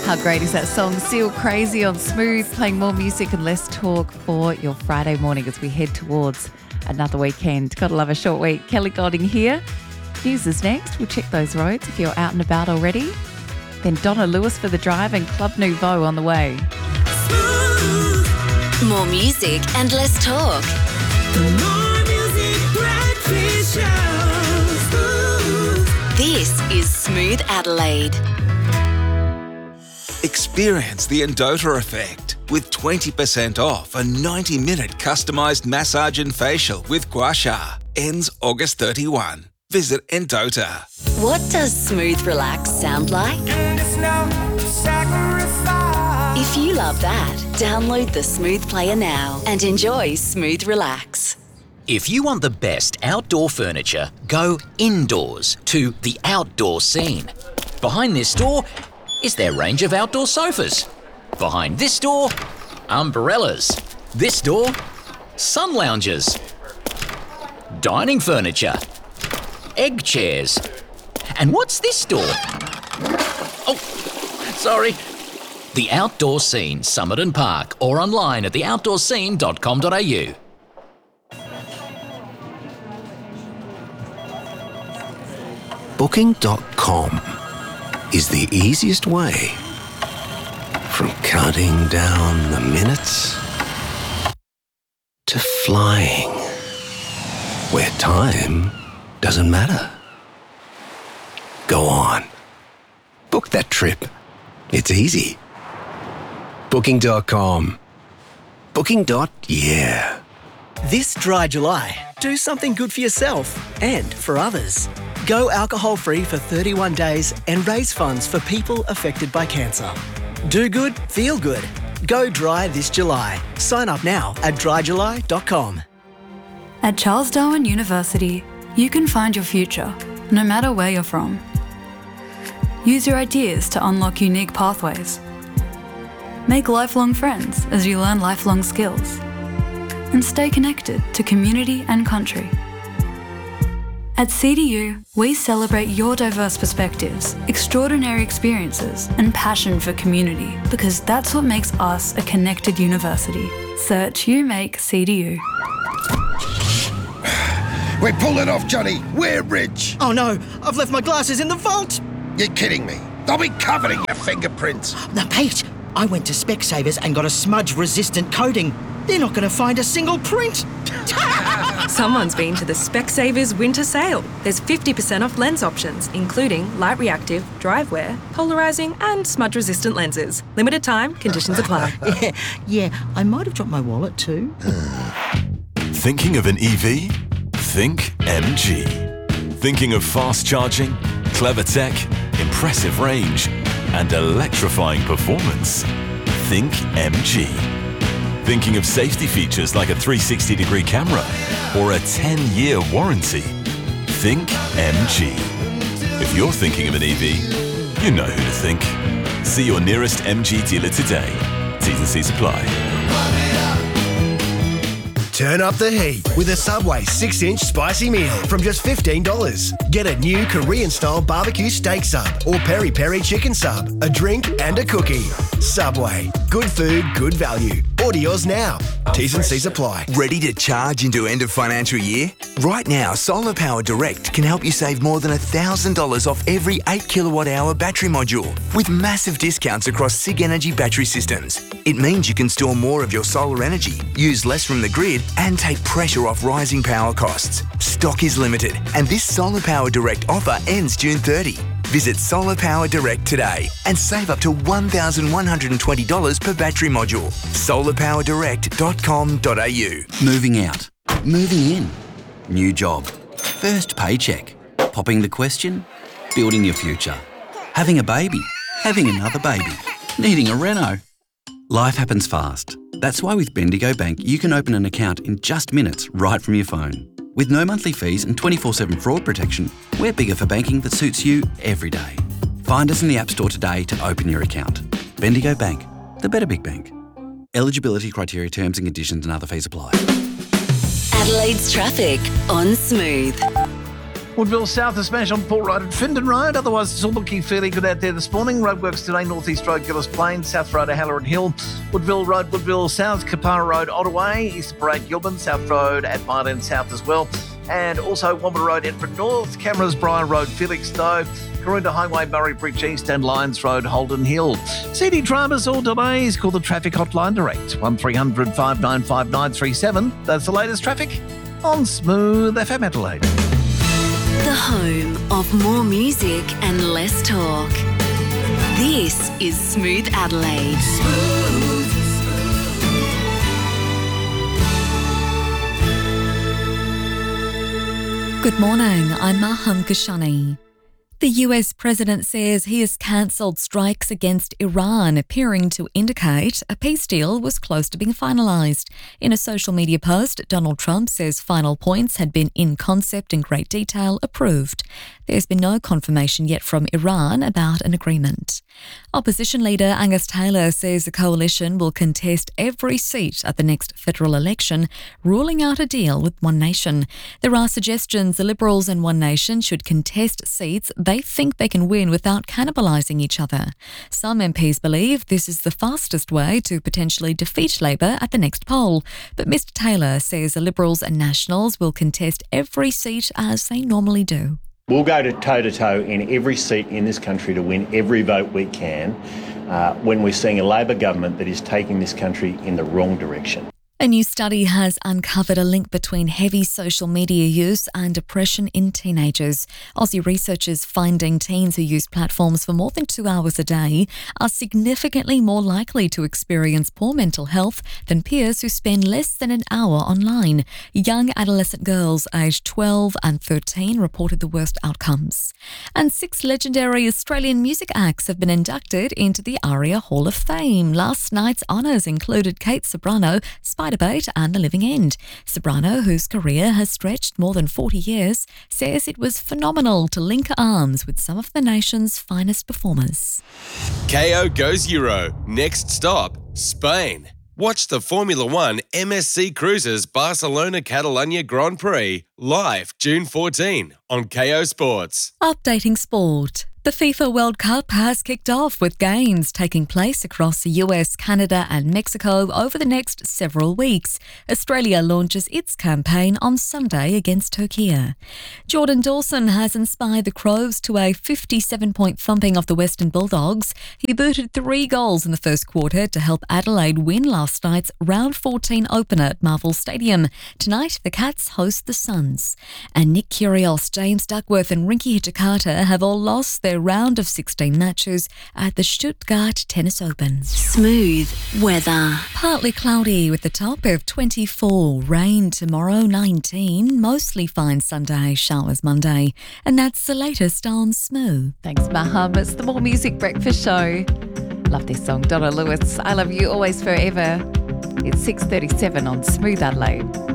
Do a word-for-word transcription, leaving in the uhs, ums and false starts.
How great is that song? Seal Crazy on Smooth, playing more music and less talk for your Friday morning as we head towards another weekend. Gotta love a short week. Kelly Golding here. News is next. We'll check those roads if you're out and about already. Then Donna Lewis for the drive and Club Nouveau on the way. More music and less talk. The More Music Breakfast Show. This is Smooth Adelaide. Experience the Endota effect with twenty percent off a ninety minute customised massage and facial with Gua Sha. Ends August thirty-first. Visit Endota. What does Smooth Relax sound like? If you love that, download the Smooth Player now and enjoy Smooth Relax. If you want the best outdoor furniture, go indoors to the Outdoor Scene. Behind this door is their range of outdoor sofas. Behind this door, umbrellas. This door, sun lounges. Dining furniture. Egg chairs. And what's this door? Oh, sorry. The Outdoor Scene, Somerton Park, or online at the outdoor scene dot com dot a u. Booking dot com is the easiest way from counting down the minutes to flying where time doesn't matter. Go on. Book that trip. It's easy. Booking dot com. Booking. Yeah. This dry July, do something good for yourself and for others. Go alcohol-free for thirty-one days and raise funds for people affected by cancer. Do good, feel good. Go dry this July. Sign up now at dry july dot com. At Charles Darwin University, you can find your future, no matter where you're from. Use your ideas to unlock unique pathways. Make lifelong friends as you learn lifelong skills. And stay connected to community and country. At C D U, we celebrate your diverse perspectives, extraordinary experiences, and passion for community, because that's what makes us a connected university. Search You Make C D U. We're pulling off, Johnny. We're rich. Oh no, I've left my glasses in the vault. You're kidding me. They'll be covered in your fingerprints. Now, Pete, I went to Specsavers and got a smudge-resistant coating. They're not going to find a single print. Someone's been to the Specsavers winter sale. There's fifty percent off lens options, including light reactive, dry wear, polarising and smudge-resistant lenses. Limited time, conditions apply. yeah, yeah, I might have dropped my wallet too. Thinking of an E V? Think M G. Thinking of fast charging, clever tech, impressive range, and electrifying performance? Think M G. Thinking of safety features like a three hundred sixty degree camera or a ten year warranty? Think M G. If you're thinking of an E V, you know who to think. See your nearest M G dealer today. T's and C's apply. Turn up the heat with a Subway six inch spicy meal from just fifteen dollars. Get a new Korean-style barbecue steak sub or peri-peri chicken sub, a drink and a cookie. Subway. Good food, good value. Order yours now. T's and C's apply. Ready to charge into end of financial year? Right now, Solar Power Direct can help you save more than one thousand dollars off every eight kilowatt hour battery module with massive discounts across SIG Energy battery systems. It means you can store more of your solar energy, use less from the grid, and take pressure off rising power costs. Stock is limited, and this Solar Power Direct offer ends June thirtieth. Visit Solar Power Direct today and save up to one thousand one hundred twenty dollars per battery module. solar power direct dot com dot a u. Moving out. Moving in. New job. First paycheck. Popping the question. Building your future. Having a baby. Having another baby. Needing a reno. Life happens fast. That's why with Bendigo Bank, you can open an account in just minutes right from your phone. With no monthly fees and twenty-four seven fraud protection, we're bigger for banking that suits you every day. Find us in the App Store today to open your account. Bendigo Bank, the better big bank. Eligibility criteria, terms and conditions and other fees apply. Adelaide's traffic on Smooth. Woodville South, a smash on Port Road and Findon Road. Otherwise, it's all looking fairly good out there this morning. Roadworks today, North East Road, Gillis Plains, South Road, Halloran Hill, Woodville Road, Woodville South, Kapara Road, Ottaway, East Parade, Gilman, South Road at Marden South as well. And also Wombat Road, Edinburgh North, Cameras, Briar Road, Felixstowe, Corinda Highway, Murray Bridge East and Lyons Road, Holden Hill. C D dramas or delays, call the traffic hotline direct, one three hundred, five nine five, nine three seven. That's the latest traffic on Smooth F M Adelaide. The home of more music and less talk. This is Smooth Adelaide. Good morning, I'm Maham Kashani. The U S president says he has cancelled strikes against Iran, appearing to indicate a peace deal was close to being finalised. In a social media post, Donald Trump says final points had been in concept and great detail approved. There's been no confirmation yet from Iran about an agreement. Opposition leader Angus Taylor says the coalition will contest every seat at the next federal election, ruling out a deal with One Nation. There are suggestions the Liberals and One Nation should contest seats they think they can win without cannibalising each other. Some M Ps believe this is the fastest way to potentially defeat Labor at the next poll. But Mister Taylor says the Liberals and Nationals will contest every seat as they normally do. We'll go to toe-to-toe in every seat in this country to win every vote we can uh, when we're seeing a Labor government that is taking this country in the wrong direction. A new study has uncovered a link between heavy social media use and depression in teenagers. Aussie researchers finding teens who use platforms for more than two hours a day are significantly more likely to experience poor mental health than peers who spend less than an hour online. Young adolescent girls aged twelve and thirteen reported the worst outcomes. And six legendary Australian music acts have been inducted into the ARIA Hall of Fame. Last night's honours included Kate Ceberano, Spider Bait and The Living End. Ceberano, whose career has stretched more than forty years, says it was phenomenal to link arms with some of the nation's finest performers. K O goes Euro. Next stop, Spain. Watch the Formula One M S C Cruises Barcelona Catalunya Grand Prix live June fourteenth on K O Sports. Updating sport. The FIFA World Cup has kicked off with games taking place across the U S, Canada and Mexico over the next several weeks. Australia launches its campaign on Sunday against Turkey. Jordan Dawson has inspired the Crows to a fifty-seven point thumping of the Western Bulldogs. He booted three goals in the first quarter to help Adelaide win last night's round fourteen opener at Marvel Stadium. Tonight, the Cats host the Suns. And Nick Kyrgios, James Duckworth and Rinky Hijikata have all lost their round of sixteen matches at the Stuttgart Tennis Open. Smooth weather. Partly cloudy with the top of twenty-four. Rain tomorrow, nineteen. Mostly fine Sunday, showers Monday. And that's the latest on Smooth. Thanks, Maham. It's the More Music Breakfast Show. Love this song, Donna Lewis. I love you always forever. It's six thirty-seven on Smooth Adelaide.